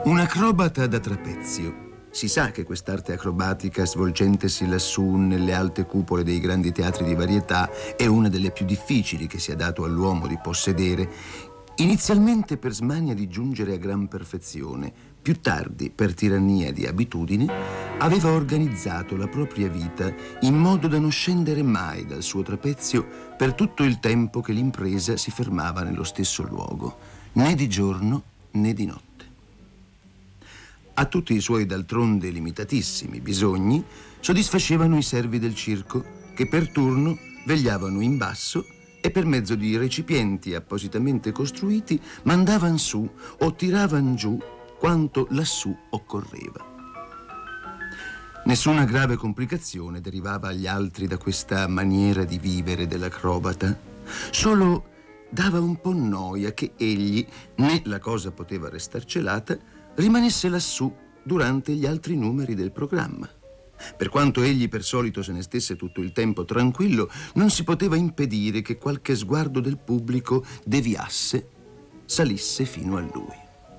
Un acrobata da trapezio. Si sa che quest'arte acrobatica, svolgentesi lassù nelle alte cupole dei grandi teatri di varietà, è una delle più difficili che sia dato all'uomo di possedere. Inizialmente per smania di giungere a gran perfezione, più tardi per tirannia di abitudine, aveva organizzato la propria vita in modo da non scendere mai dal suo trapezio per tutto il tempo che l'impresa si fermava nello stesso luogo, né di giorno né di notte. A tutti i suoi d'altronde limitatissimi bisogni soddisfacevano i servi del circo, che per turno vegliavano in basso e per mezzo di recipienti appositamente costruiti mandavan su o tiravan giù quanto lassù occorreva. Nessuna grave complicazione derivava agli altri da questa maniera di vivere dell'acrobata, solo dava un po' noia che egli, né la cosa poteva restar celata, rimanesse lassù durante gli altri numeri del programma. Per quanto egli per solito se ne stesse tutto il tempo tranquillo, non si poteva impedire che qualche sguardo del pubblico deviasse, salisse fino a lui.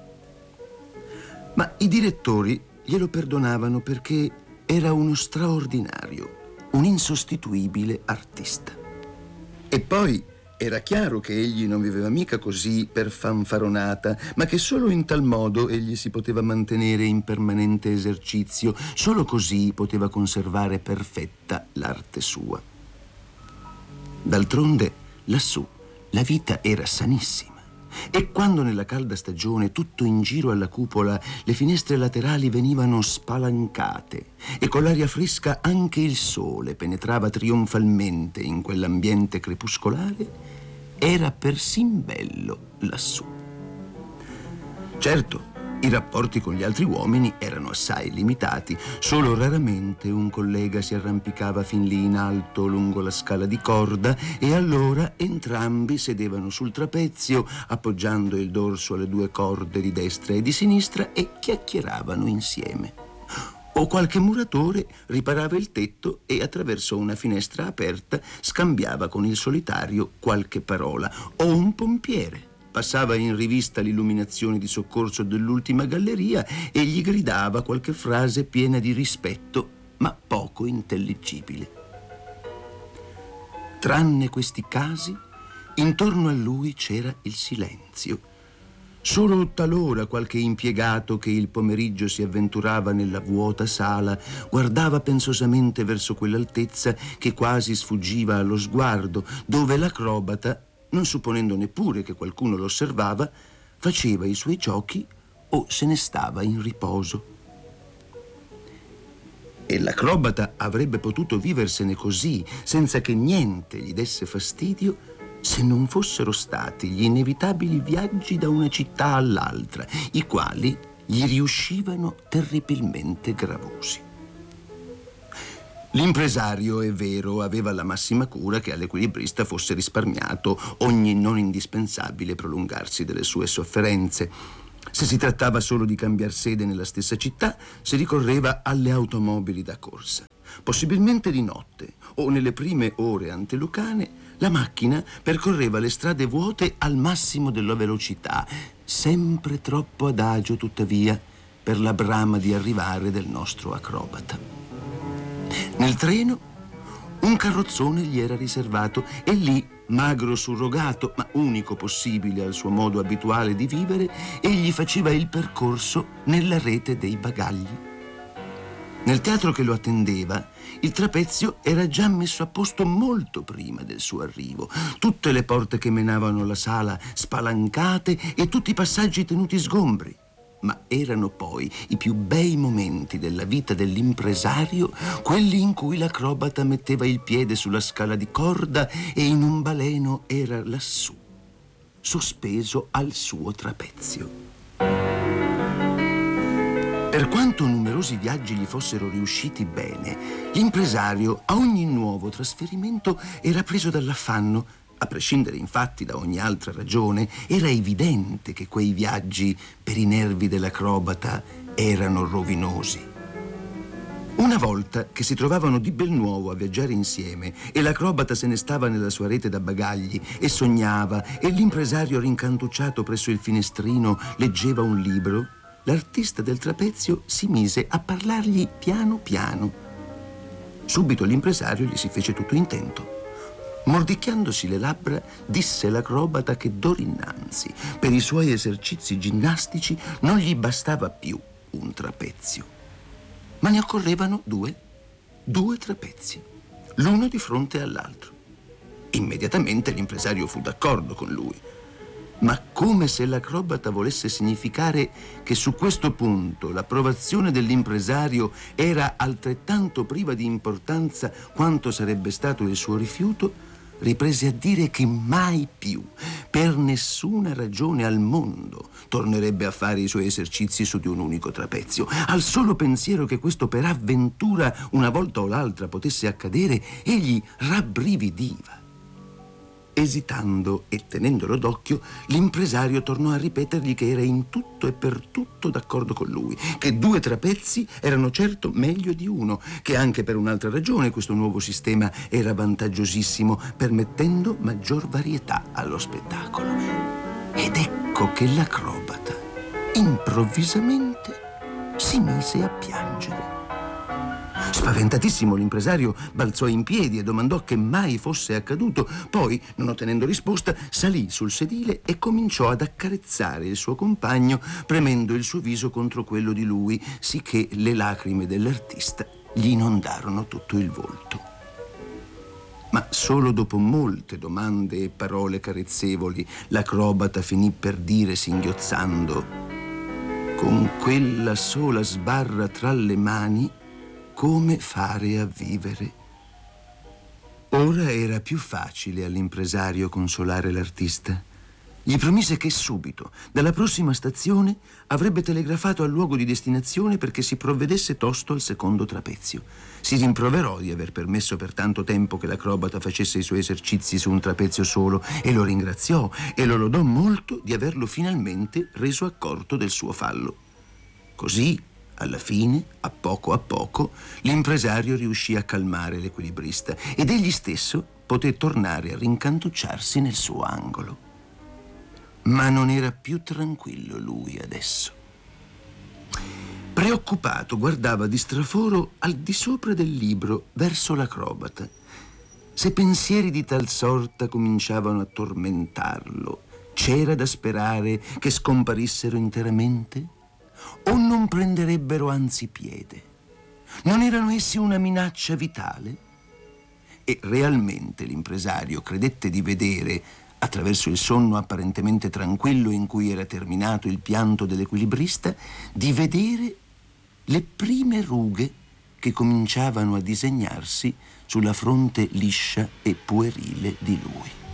Ma i direttori glielo perdonavano perché era uno straordinario, un insostituibile artista. E poi era chiaro che egli non viveva mica così per fanfaronata, ma che solo in tal modo egli si poteva mantenere in permanente esercizio, solo così poteva conservare perfetta l'arte sua. D'altronde, lassù, la vita era sanissima. E quando nella calda stagione tutto in giro alla cupola le finestre laterali venivano spalancate e con l'aria fresca anche il sole penetrava trionfalmente in quell'ambiente crepuscolare, era persin bello lassù. Certo, i rapporti con gli altri uomini erano assai limitati. Solo raramente un collega si arrampicava fin lì in alto lungo la scala di corda e allora entrambi sedevano sul trapezio appoggiando il dorso alle due corde di destra e di sinistra e chiacchieravano insieme. O qualche muratore riparava il tetto e attraverso una finestra aperta scambiava con il solitario qualche parola. O un pompiere passava in rivista l'illuminazione di soccorso dell'ultima galleria e gli gridava qualche frase piena di rispetto, ma poco intelligibile. Tranne questi casi, intorno a lui c'era il silenzio. Solo talora qualche impiegato che il pomeriggio si avventurava nella vuota sala guardava pensosamente verso quell'altezza che quasi sfuggiva allo sguardo, dove l'acrobata, non supponendo neppure che qualcuno lo osservava, faceva i suoi giochi o se ne stava in riposo. E l'acrobata avrebbe potuto viversene così, senza che niente gli desse fastidio, se non fossero stati gli inevitabili viaggi da una città all'altra, i quali gli riuscivano terribilmente gravosi. L'impresario, è vero, aveva la massima cura che all'equilibrista fosse risparmiato ogni non indispensabile prolungarsi delle sue sofferenze. Se si trattava solo di cambiar sede nella stessa città, si ricorreva alle automobili da corsa. Possibilmente di notte o nelle prime ore antelucane, la macchina percorreva le strade vuote al massimo della velocità, sempre troppo adagio, tuttavia, per la brama di arrivare del nostro acrobata. Nel treno un carrozzone gli era riservato e lì, magro surrogato, ma unico possibile al suo modo abituale di vivere, egli faceva il percorso nella rete dei bagagli. Nel teatro che lo attendeva, il trapezio era già messo a posto molto prima del suo arrivo. Tutte le porte che menavano alla sala spalancate e tutti i passaggi tenuti sgombri. Ma erano poi i più bei momenti della vita dell'impresario quelli in cui l'acrobata metteva il piede sulla scala di corda e in un baleno era lassù, sospeso al suo trapezio. Per quanto numerosi viaggi gli fossero riusciti bene, l'impresario a ogni nuovo trasferimento era preso dall'affanno. A prescindere infatti da ogni altra ragione, era evidente che quei viaggi per i nervi dell'acrobata erano rovinosi. Una volta che si trovavano di bel nuovo a viaggiare insieme e l'acrobata se ne stava nella sua rete da bagagli e sognava e l'impresario rincantucciato presso il finestrino leggeva un libro, l'artista del trapezio si mise a parlargli piano piano. Subito l'impresario gli si fece tutto intento. Mordicchiandosi le labbra, disse l'acrobata che d'ora innanzi, per i suoi esercizi ginnastici, non gli bastava più un trapezio, ma ne occorrevano due trapezi, l'uno di fronte all'altro. Immediatamente l'impresario fu d'accordo con lui, ma come se l'acrobata volesse significare che su questo punto l'approvazione dell'impresario era altrettanto priva di importanza quanto sarebbe stato il suo rifiuto, riprese a dire che mai più, per nessuna ragione al mondo, tornerebbe a fare i suoi esercizi su di un unico trapezio. Al solo pensiero che questo per avventura una volta o l'altra potesse accadere, egli rabbrividiva. Esitando e tenendolo d'occhio, l'impresario tornò a ripetergli che era in tutto e per tutto d'accordo con lui, che 2 trapezi erano certo meglio di uno, che anche per un'altra ragione questo nuovo sistema era vantaggiosissimo, permettendo maggior varietà allo spettacolo. Ed ecco che l'acrobata improvvisamente si mise a piangere. Spaventatissimo l'impresario balzò in piedi e domandò che mai fosse accaduto. Poi, non ottenendo risposta, salì sul sedile e cominciò ad accarezzare il suo compagno, premendo il suo viso contro quello di lui, sicché le lacrime dell'artista gli inondarono tutto il volto. Ma solo dopo molte domande e parole carezzevoli, l'acrobata finì per dire singhiozzando: con quella sola sbarra tra le mani, come fare a vivere? Ora era più facile all'impresario consolare l'artista. Gli promise che subito, dalla prossima stazione, avrebbe telegrafato al luogo di destinazione perché si provvedesse tosto al secondo trapezio. Si rimproverò di aver permesso per tanto tempo che l'acrobata facesse i suoi esercizi su un trapezio solo e lo ringraziò e lo lodò molto di averlo finalmente reso accorto del suo fallo. Così, alla fine, a poco, l'impresario riuscì a calmare l'equilibrista ed egli stesso poté tornare a rincantucciarsi nel suo angolo. Ma non era più tranquillo lui adesso. Preoccupato guardava di straforo al di sopra del libro verso l'acrobata. Se pensieri di tal sorta cominciavano a tormentarlo, c'era da sperare che scomparissero interamente? O non prenderebbero anzi piede? Non erano essi una minaccia vitale? E realmente l'impresario credette di vedere, attraverso il sonno apparentemente tranquillo in cui era terminato il pianto dell'equilibrista, di vedere le prime rughe che cominciavano a disegnarsi sulla fronte liscia e puerile di lui.